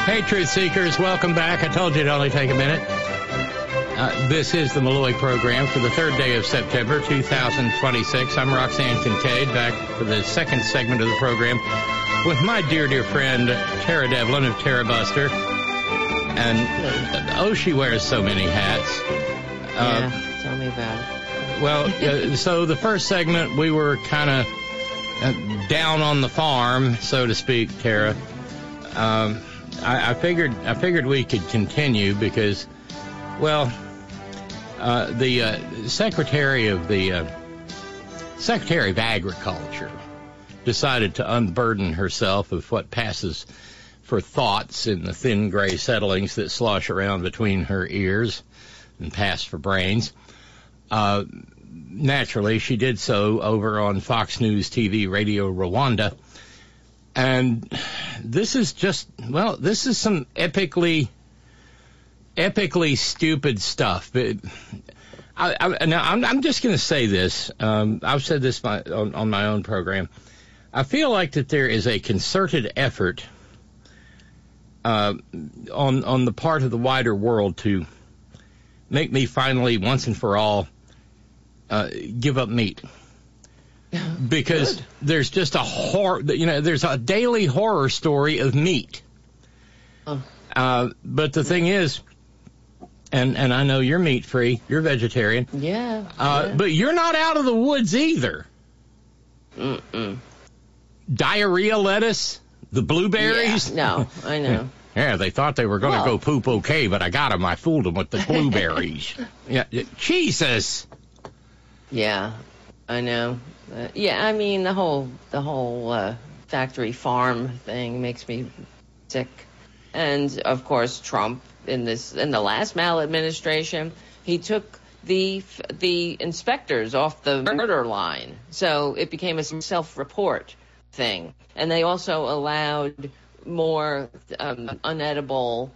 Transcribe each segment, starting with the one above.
Hey, Truth Seekers, welcome back. I told you it'd only take a minute. This is the Malloy program for the third day of September, 2026. I'm Roxanne Kincaid, back for the second segment of the program with my dear, dear friend, Tara Devlin of Tara Buster. And, she wears so many hats. Yeah, tell me about it. Well, so the first segment, we were kind of down on the farm, so to speak, Tara. I figured we could continue because, well, the Secretary of Agriculture decided to unburden herself of what passes for thoughts in the thin gray settlings that slosh around between her ears and pass for brains. Naturally, she did so over on Fox News TV Radio Rwanda. And this is some epically stupid stuff. But I'm just going to say this. I've said this on my own program. I feel like that there is a concerted effort on the part of the wider world to make me finally, once and for all, give up meat. Because Good. There's just there's a daily horror story of meat. But the thing is, and I know you're meat free, you're vegetarian. Yeah. But you're not out of the woods either. Diarrhea lettuce, the blueberries. Yeah, no, I know. Yeah, they thought they were going to go poop okay, but I got them. I fooled them with the blueberries. Yeah, Jesus. Yeah, I know. I mean, the whole factory farm thing makes me sick. And of course, Trump in the last maladministration, he took the inspectors off the murder line, so it became a self-report thing. And they also allowed more unedible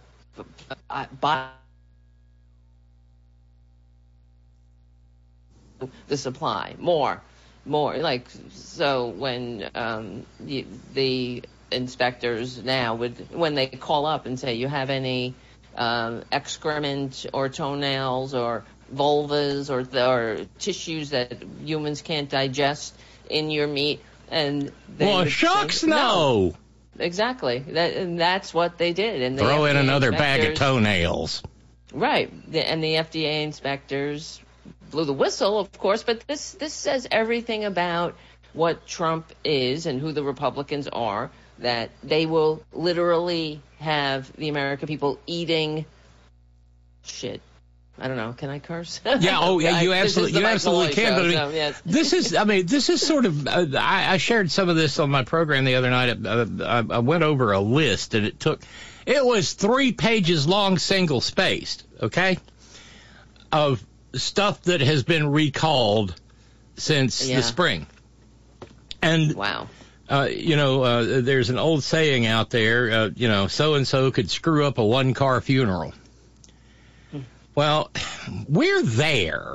the supply more like, so when the inspectors now when they call up and say you have any excrement or toenails or vulvas or tissues that humans can't digest in your meat, and shucks, no. Exactly. That's what they did. And throw in another bag of toenails. Right. And the FDA inspectors blew the whistle, of course, but this says everything about what Trump is and who the Republicans are, that they will literally have the American people eating shit. I don't know. Can I curse? Yeah. You absolutely can. But yes. This is sort of. I shared some of this on my program the other night. I went over a list, and it was 3 pages long, single spaced. Okay, of stuff that has been recalled since the spring. And wow. There's an old saying out there. So and so could screw up a 1-car funeral. Well, we're there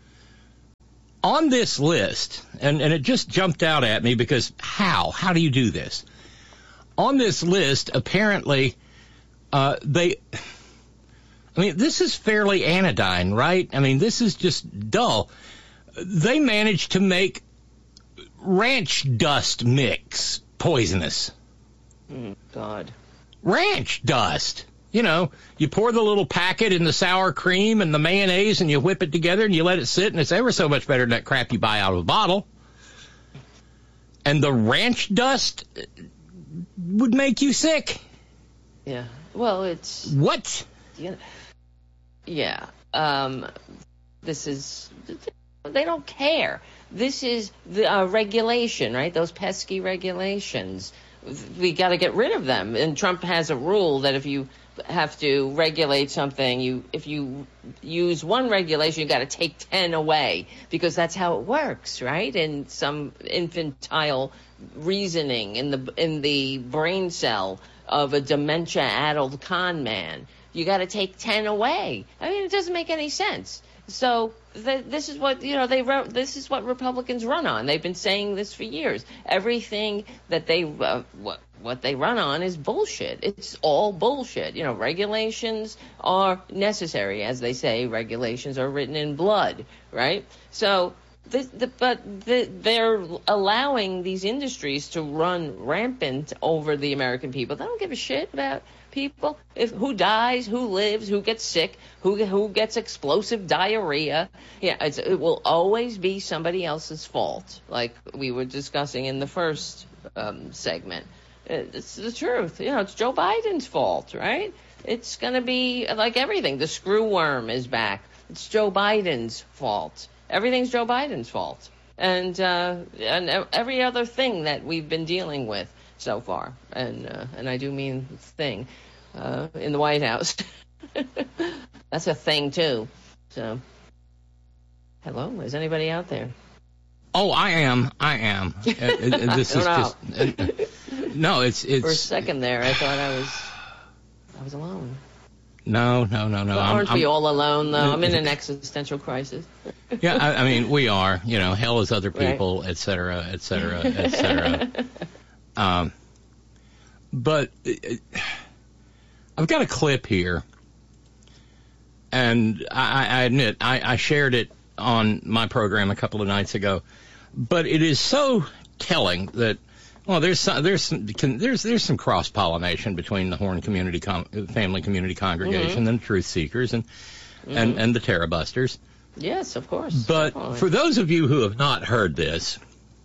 on this list, and it just jumped out at me because how do you do this? On this list, apparently, this is fairly anodyne, right? I mean, this is just dull. They managed to make ranch dust mix poisonous. God. Ranch dust. You pour the little packet in the sour cream and the mayonnaise, and you whip it together, and you let it sit, and it's ever so much better than that crap you buy out of a bottle. And the ranch dust would make you sick. Yeah. Well, it's... What? Yeah. This is... They don't care. This is the regulation, right? Those pesky regulations. We got to get rid of them. And Trump has a rule that if you have to regulate something, if you use one regulation, you got to take 10 away, because that's how it works, right? In some infantile reasoning in the brain cell of a dementia-addled con man, you got to take 10 away. I mean, it doesn't make any sense. So this is what this is what Republicans run on. They've been saying this for years. Everything that they what what they run on is bullshit. It's all bullshit. Regulations are necessary, as they say. Regulations are written in blood, right? So, they're allowing these industries to run rampant over the American people. They don't give a shit about people, who dies, who lives, who gets sick, who gets explosive diarrhea. It will always be somebody else's fault, like we were discussing in the first segment. It's the truth. It's Joe Biden's fault, right? It's going to be like everything. The screw worm is back. It's Joe Biden's fault. Everything's Joe Biden's fault. And every other thing that we've been dealing with so far, and I do mean thing, in the White House. That's a thing too. So, hello, is anybody out there? Oh, I am. This is just no. It's for a second there. I thought I was alone. No. Aren't we all alone though? I'm in an existential crisis. Yeah, I mean we are. Hell is other people, right. Et cetera, et cetera, et cetera. But I've got a clip here, and I admit I shared it on my program a couple of nights ago, but it is so telling that there's some cross pollination between the Horn Family Community Congregation mm-hmm. and the Truth Seekers and the Terra Busters. Yes, of course. But definitely. For those of you who have not heard this,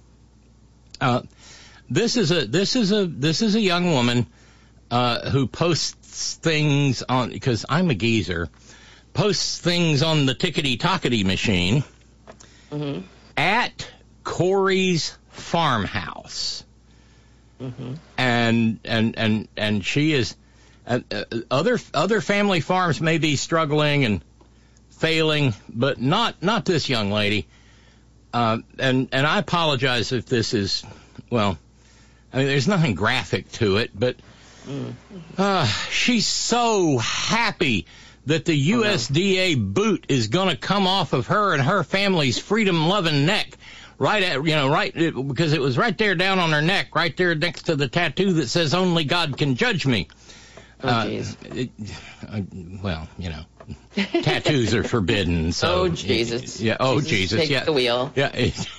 this is a young woman who posts things on, because I'm a geezer, posts things on the tickety-tockety machine mm-hmm. at Corey's farmhouse. Mm-hmm. And she is other family farms may be struggling and failing, but not this young lady. And I apologize if this is, well, I mean, there's nothing graphic to it, but she's so happy that the USDA boot is going to come off of her and her family's freedom-loving neck, because it was right there down on her neck, right there next to the tattoo that says "Only God can judge me." Tattoos are forbidden. So Jesus! Yeah. Jesus! Take the wheel. Yeah.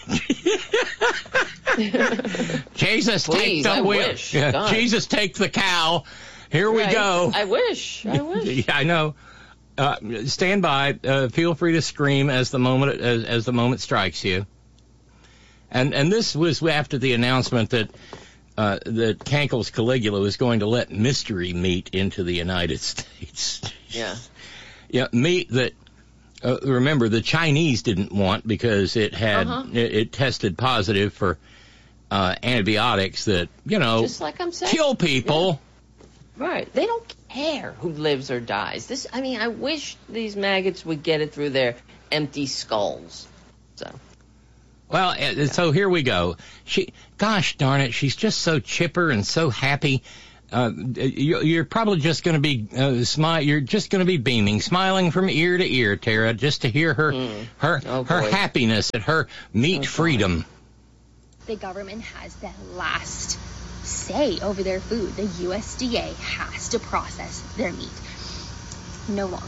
Jesus, please, take the I wheel. Wish. Yeah. Jesus, take the cow. Here we go. I wish. Yeah, I know. Stand by. Feel free to scream as the moment strikes you. And this was after the announcement that Cankel's Caligula was going to let mystery meat into the United States. Yeah. Yeah, meat that remember the Chinese didn't want because it had it tested positive for antibiotics that just like I'm saying, kill people. Yeah. Right. They don't care who lives or dies. I wish these maggots would get it through their empty skulls. So. Well, so here we go. Gosh darn it, she's just so chipper and so happy. You're probably just going to be You're just going to be beaming, smiling from ear to ear, Tara, just to hear her happiness at her meat freedom. The government has the last say over their food. The USDA has to process their meat. No longer.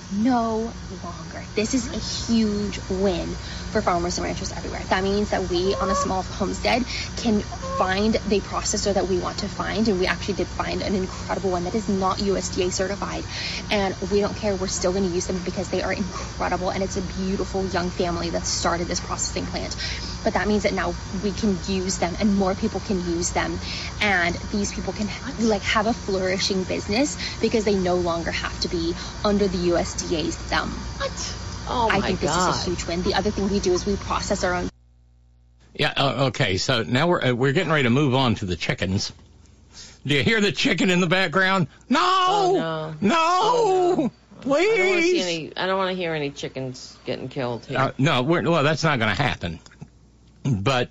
This is a huge win for farmers and ranchers everywhere. That means that we, on a small homestead, can find the processor that we want to find, and we actually did find an incredible one that is not USDA certified, and we don't care. We're still going to use them because they are incredible, and it's a beautiful young family that started this processing plant. But that means that now we can use them, and more people can use them, and these people can have a flourishing business because they no longer have to be under the USDA's thumb. What? Oh my God. I think this is a huge win. The other thing we do is we process our own. Yeah. Okay. So now we're getting ready to move on to the chickens. Do you hear the chicken in the background? No. Oh, no. No. Please. I don't want to hear any chickens getting killed here. No. Well, that's not going to happen. But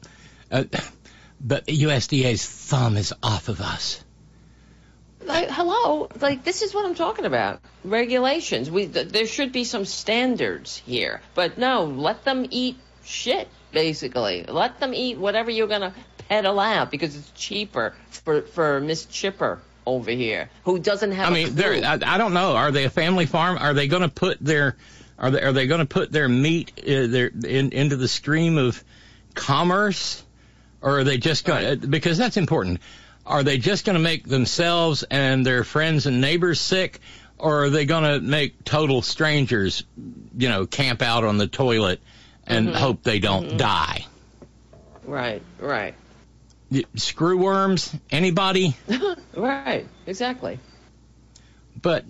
but USDA's thumb is off of us. Hello, this is what I'm talking about. Regulations. There should be some standards here. But no, let them eat shit, basically. Let them eat whatever you're going to peddle out because it's cheaper for Miss Chipper over here, who doesn't have. I don't know. Are they a family farm? Are they going to put their are they going to put their meat into the stream of commerce, or are they just going to, because that's important? Are they just going to make themselves and their friends and neighbors sick, or are they going to make total strangers, camp out on the toilet and hope they don't die? Right. Screwworms? Anybody? Right. Exactly. But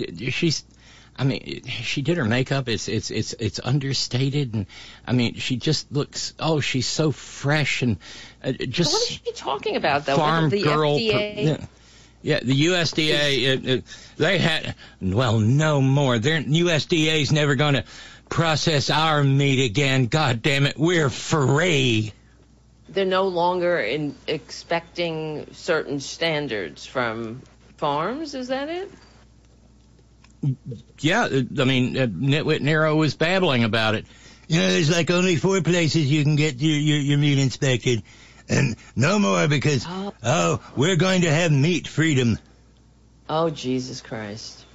she did her makeup. It's understated, and she just looks. Oh, she's so fresh and just. So what is she talking about, though? Farm the girl. FDA? Yeah, the USDA. They had no more. USDA's never going to process our meat again. God damn it, we're free. They're no longer expecting certain standards from farms. Is that it? Yeah, Nitwit Nero was babbling about it. There's like only 4 places you can get your meat inspected, and no more because, we're going to have meat freedom. Oh, Jesus Christ.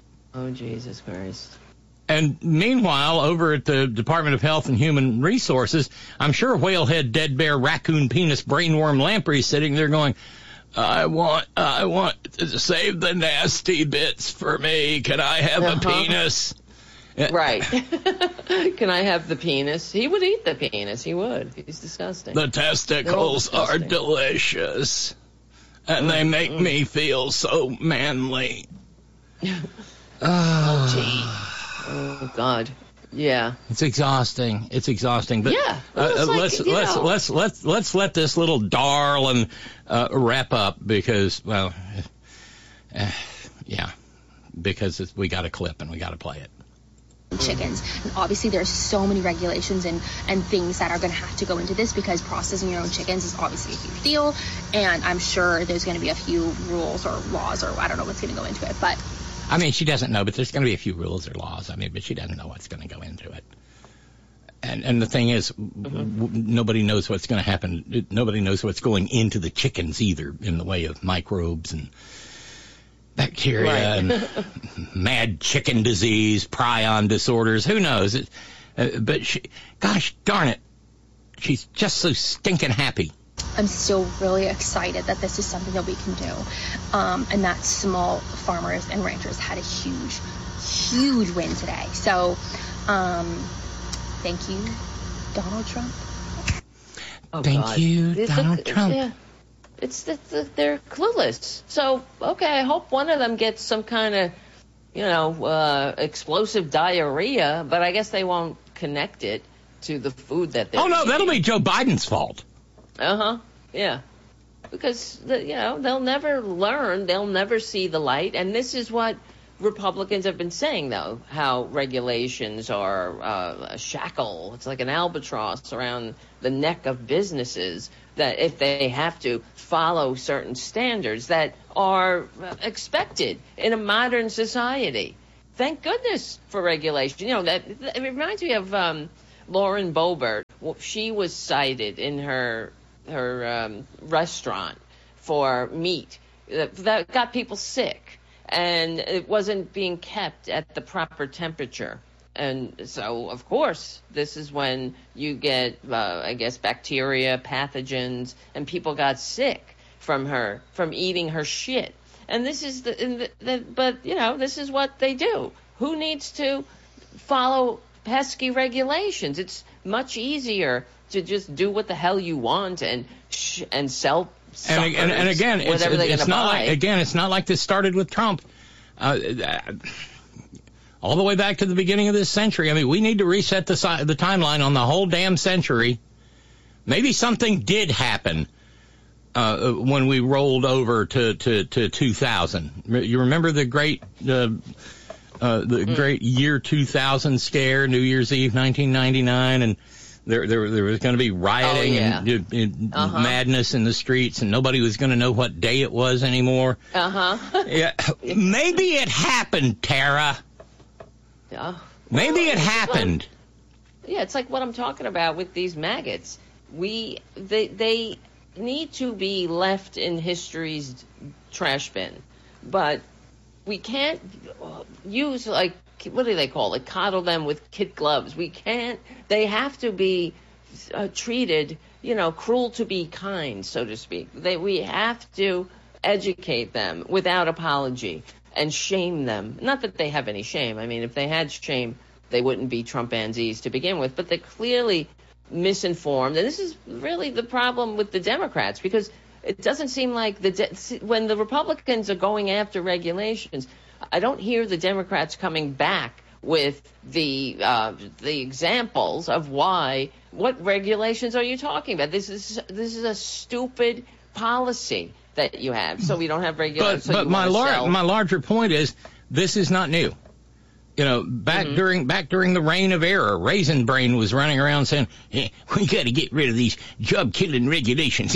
And meanwhile, over at the Department of Health and Human Resources, I'm sure whalehead, dead bear, raccoon penis, brainworm Lamprey's sitting there going, I want to save the nasty bits for me. Can I have a penis? Right. Can I have the penis? He would eat the penis. He would. He's disgusting. The testicles are delicious, and they make me feel so manly. Oh, gee. Oh, God. Yeah. It's exhausting. But yeah. Let's let this little darling wrap up because because we got a clip and we got to play it. Chickens, and obviously there's so many regulations and things that are going to have to go into this, because processing your own chickens is obviously a huge deal, and I'm sure there's going to be a few rules or laws, or I don't know what's going to go into it, but she doesn't know, but there's going to be a few rules or laws. But she doesn't know what's going to go into it. And the thing is, nobody knows what's going to happen. Nobody knows what's going into the chickens either, in the way of microbes and bacteria and mad chicken disease, prion disorders. Who knows? But gosh darn it, she's just so stinking happy. I'm still really excited that this is something that we can do, and that small farmers and ranchers had a huge win today. So thank you, Donald Trump. Thank you, Donald Trump. Yeah. They're clueless. So, okay, I hope one of them gets some kind of, explosive diarrhea, but I guess they won't connect it to the food that they're eating. That'll be Joe Biden's fault. Yeah. Because, they'll never learn, they'll never see the light, and this is what Republicans have been saying, though, how regulations are a shackle. It's like an albatross around the neck of businesses, that if they have to follow certain standards that are expected in a modern society. Thank goodness for regulation. It reminds me of Lauren Boebert. Well, she was cited in her restaurant for meat that got people sick, and it wasn't being kept at the proper temperature. And so, of course, this is when you get, bacteria, pathogens, and people got sick from eating her shit. And this is this is what they do. Who needs to follow pesky regulations? It's much easier to just do what the hell you want and sell suckers, and again, whatever they're going to buy. It's not like this started with Trump. All the way back to the beginning of this century. We need to reset the timeline on the whole damn century. Maybe something did happen when we rolled over to 2000. You remember the great great year 2000 scare, New Year's Eve 1999, and there was going to be rioting and madness in the streets, and nobody was going to know what day it was anymore. Yeah, maybe it happened, Tara. Maybe it happened. Yeah, it's like what I'm talking about with these maggots. They need to be left in history's trash bin. But we can't use, like, what do they call it? Coddle them with kid gloves. We can't. They have to be treated, cruel to be kind, so to speak. We have to educate them without apology and shame them. Not that they have any shame. I mean, if they had shame, they wouldn't be Trumpanzees to begin with. But they're clearly misinformed. And this is really the problem with the Democrats, because it doesn't seem like when the Republicans are going after regulations, I don't hear the Democrats coming back with the examples of why. What regulations are you talking about? This is a stupid policy that you have. So we don't have regulations. But my larger point is, this is not new. Back during the reign of error, Raisin Brain was running around saying, hey, we got to get rid of these job-killing regulations.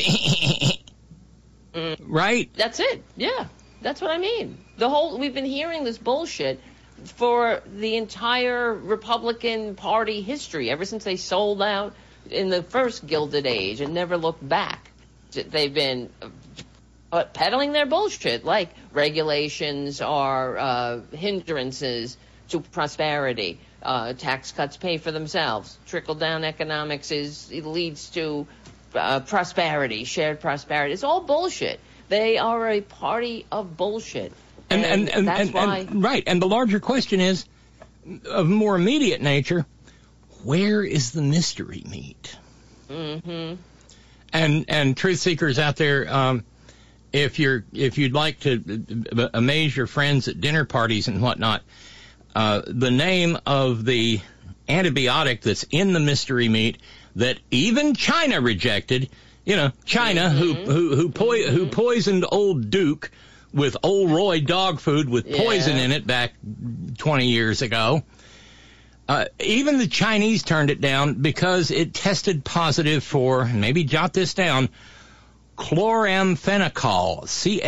Right? That's it. Yeah, that's what I mean. We've been hearing this bullshit for the entire Republican Party history, ever since they sold out in the first Gilded Age and never looked back. They've been peddling their bullshit, like regulations are hindrances to prosperity. Tax cuts pay for themselves. Trickle-down economics leads to prosperity, shared prosperity. It's all bullshit. They are a party of bullshit. And that's why. Right. And the larger question is, of more immediate nature, where is the mystery meat? Mm-hmm. And truth seekers out there, if you'd like to amaze your friends at dinner parties and whatnot, the name of the antibiotic that's in the mystery meat that even China rejected, China, who poisoned old Duke with old Roy dog food with poison in it back 20 years ago. Even the Chinese turned it down because it tested positive for, maybe jot this down, chloramphenicol,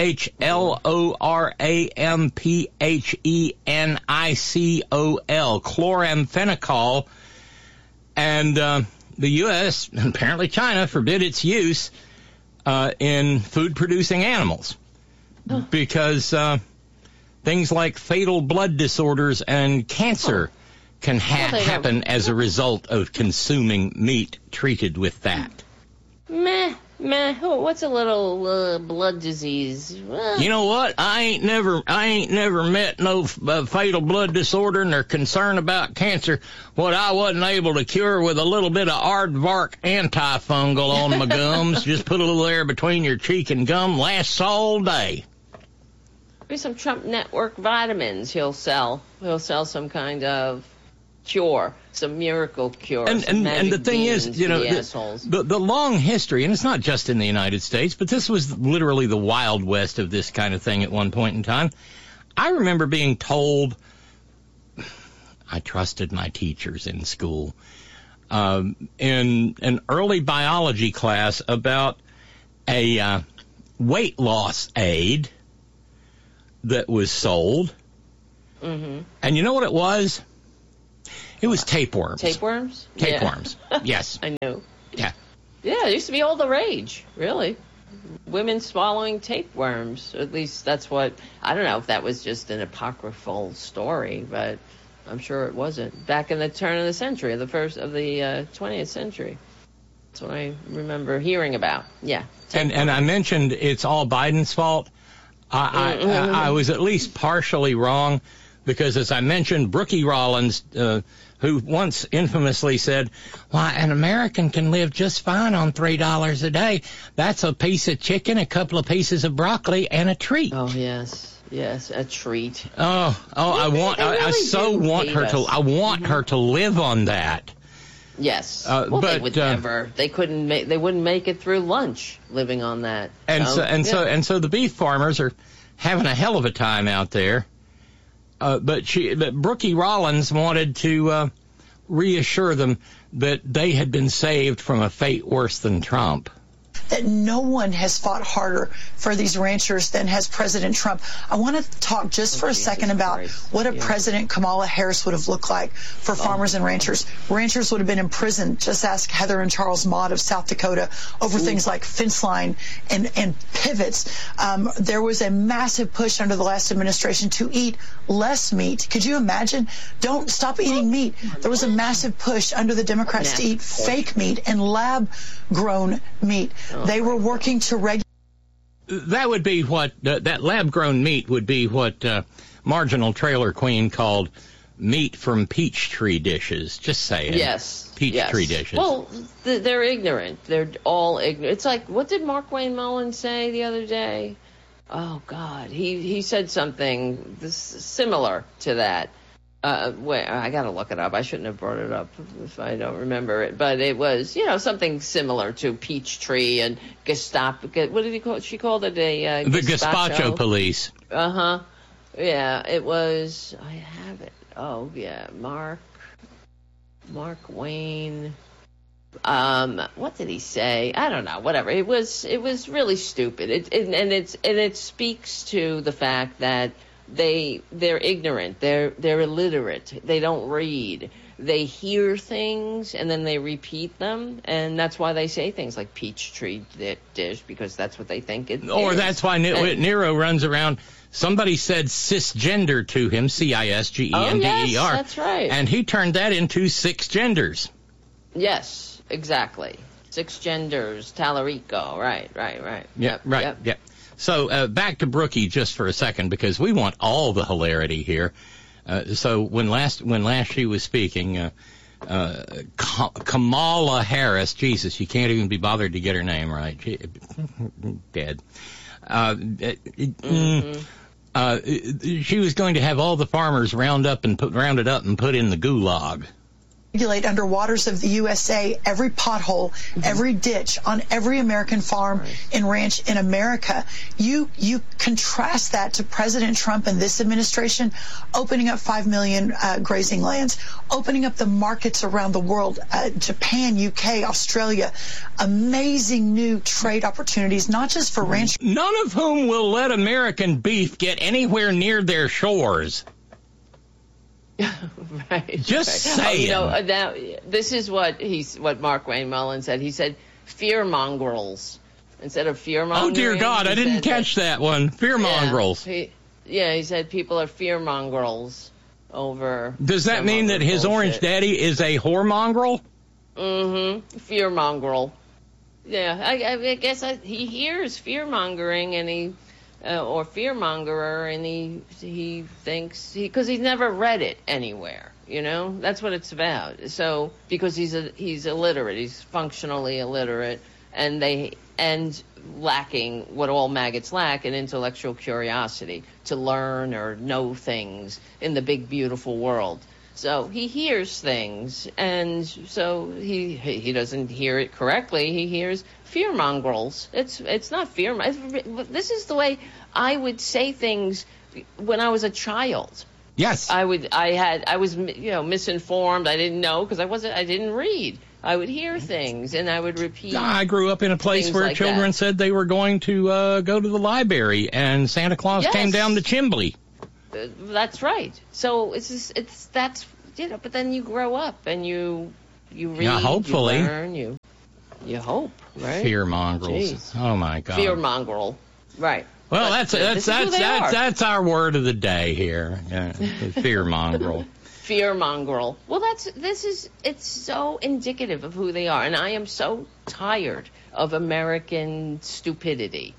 chloramphenicol, chloramphenicol, and the U.S., apparently China, forbid its use in food-producing animals because things like fatal blood disorders and cancer can happen as a result of consuming meat treated with that. Meh. What's a little blood disease? You know what? I ain't never met no fatal blood disorder, and they're concerned about cancer. What I wasn't able to cure with a little bit of Aardvark antifungal on my gums. Just put a little air between your cheek and gum. Lasts all day. Maybe some Trump Network vitamins he'll sell. He'll sell some kind of cure, some miracle cure. And the thing is, the long history, and it's not just in the United States, but this was literally the Wild West of this kind of thing at one point in time. I remember being told, I trusted my teachers in school, in an early biology class about a weight loss aid that was sold. Mm-hmm. And you know what it was? It was tapeworms. Tapeworms? Tapeworms, yes. I know. Yeah. Yeah, it used to be all the rage, really. Women swallowing tapeworms. At least that's what, I don't know if that was just an apocryphal story, but I'm sure it wasn't. Back in the turn of the century, the 20th century. That's what I remember hearing about. Yeah. And I mentioned it's all Biden's fault. I was at least partially wrong, because as I mentioned, Brookie Rollins, who once infamously said, why, an American can live just fine on $3 a day. That's a piece of chicken, a couple of pieces of broccoli, and a treat. Oh, yes. Yes, a treat. I want her to live on that. Yes. But they would never. They wouldn't make it through lunch living on that. So the beef farmers are having a hell of a time out there. But Brookie Rollins wanted to reassure them that they had been saved from a fate worse than Trump. that no one has fought harder for these ranchers than has President Trump. I want to talk just for a second about what a President Kamala Harris would have looked like for farmers and ranchers. Ranchers would have been in prison. Just ask Heather and Charles Mott of South Dakota over things like fence line and pivots. There was a massive push under the last administration to eat less meat. Could you imagine? Don't stop eating meat. There was a massive push under the Democrats to eat fake meat and lab-grown meat. They were working to regulate. That would be what, that lab-grown meat would be what Marginal Trailer Queen called meat from peach tree dishes. Just saying. Yes. Peach tree dishes. Well, they're ignorant. They're all ignorant. It's like, what did Mark Wayne Mullins say the other day? Oh, God. He said something similar to that. Wait, I got to look it up. I shouldn't have brought it up if I don't remember it. But it was, something similar to Peachtree and Gestapo. What did he call it? She called it a the Gazpacho police. Uh-huh. Yeah, it was. I have it. Oh, yeah. Mark Wayne. What did he say? I don't know. Whatever. It was really stupid. It speaks to the fact that they're ignorant. They're illiterate. They don't read. They hear things and then they repeat them, and that's why they say things like Peachtree dish, because that's what they think it is. Or that's why Nero runs around. Somebody said cisgender to him, CISGENDER. Oh, yes, that's right. And he turned that into six genders. Yes, exactly. Six genders, Tallarico. Right. Yeah, right. Yep. So back to Brookie just for a second, because we want all the hilarity here. So when last she was speaking, Kamala Harris, Jesus, you can't even be bothered to get her name right. Dead. She was going to have all the farmers rounded up and put in the gulag. Regulate under waters of the USA every pothole, every ditch on every American farm and ranch in America. You contrast that to President Trump and this administration opening up 5 million grazing lands, opening up the markets around the world, Japan, UK, Australia, amazing new trade opportunities, not just for ranchers. None of whom will let American beef get anywhere near their shores. Right. Just saying. Now, this is what Mark Wayne Mullins said. He said fear mongrels instead of fear mongering. Oh dear God, I didn't catch that one. Fear mongrels. He said people are fear mongrels over. Does that mean that his orange daddy is a whoremongrel? Mm-hmm. Fear mongrel. Yeah, I guess he hears fear mongering and he. Or fearmongerer, and he thinks because he's never read it anywhere. That's what it's about. So because he's illiterate, he's functionally illiterate, and lacking what all maggots lack, an intellectual curiosity to learn or know things in the big beautiful world. So he hears things, and so he doesn't hear it correctly. He hears fear mongrels. It's not fear. This is the way I would say things when I was a child. Yes, I was misinformed. I didn't know because I didn't read. I would hear things and I would repeat. I grew up in a place where like children said they were going to go to the library, and Santa Claus came down the chimney. That's right. So that's but then you grow up and you read, hopefully. You learn, you hope, right? Fear mongrels. Jeez. Oh my God. Fear mongrel. Right. Well, that's our word of the day here. Yeah, fear mongrel. Fear mongrel. Well, it's so indicative of who they are, and I am so tired of American stupidity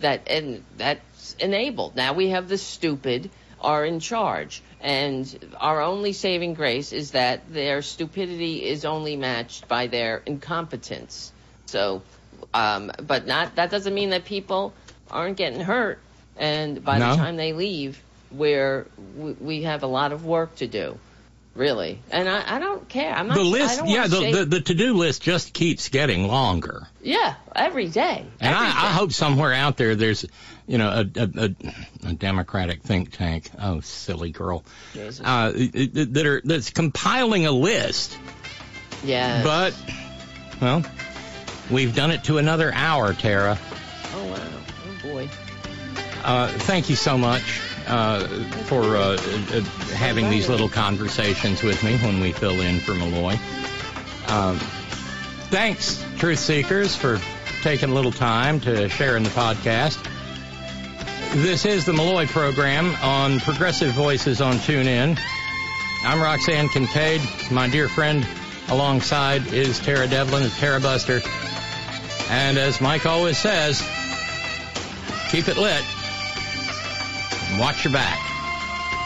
that's enabled. Now we have the stupid are in charge, and our only saving grace is that their stupidity is only matched by their incompetence. So, but that doesn't mean that people aren't getting hurt, and by the time they leave, we have a lot of work to do. Really, and I don't care. I'm not. The list, the to-do list just keeps getting longer. Yeah, every day. And I hope somewhere out there's, a Democratic think tank. Oh, silly girl. that's compiling a list. Yeah. But, well, We've done it to another hour, Tara. Oh, wow. Oh, boy. Thank you so much for having these little conversations with me when we fill in for Malloy. Thanks, Truth Seekers, for taking a little time to share in the podcast. This is the Malloy program on Progressive Voices on TuneIn. I'm Roxanne Kincaid. My dear friend alongside is Tara Devlin of Tara Buster. And as Mike always says, keep it lit and watch your back.